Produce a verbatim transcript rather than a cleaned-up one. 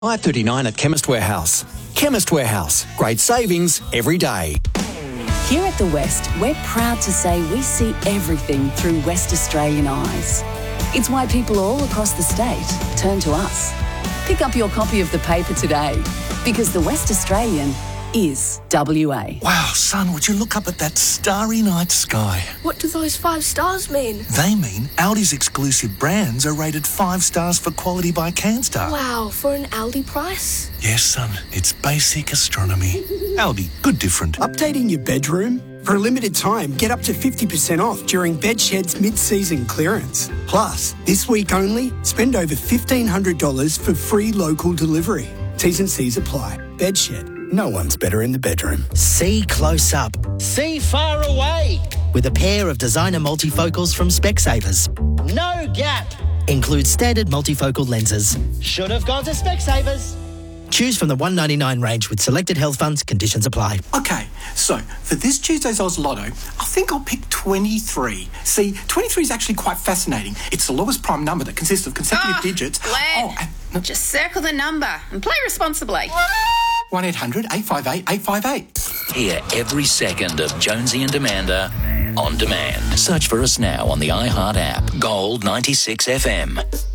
five thirty-nine at Chemist Warehouse. Chemist Warehouse. Great savings every day. Here at The West, we're proud to say we see everything through West Australian eyes. It's why people all across the state turn to us. Pick up your copy of the paper today, because The West Australian is W A. Wow, son, would you look up at that starry night sky? What do those five stars mean? They mean Aldi's exclusive brands are rated five stars for quality by CanStar. Wow, for an Aldi price? Yes, son, it's basic astronomy. Aldi, good different. Updating your bedroom? For a limited time, get up to fifty percent off during Bedshed's mid-season clearance. Plus, this week only, spend over fifteen hundred dollars for free local delivery. T's and C's apply. Bedshed. No one's better in the bedroom. See close up. See far away. With a pair of designer multifocals from Specsavers. No gap. Includes standard multifocal lenses. Should have gone to Specsavers. Choose from the one ninety-nine range with selected health funds. Conditions apply. Okay, so for this Tuesday's Oz Lotto, I think I'll pick twenty-three. See, twenty-three is actually quite fascinating. It's the lowest prime number that consists of consecutive oh, digits. Glenn, oh, and, no. just circle the number and play responsibly. one eight hundred eight five eight eight five eight. Hear every second of Jonesy and Amanda on demand. Search for us now on the iHeart app. Gold ninety-six F M.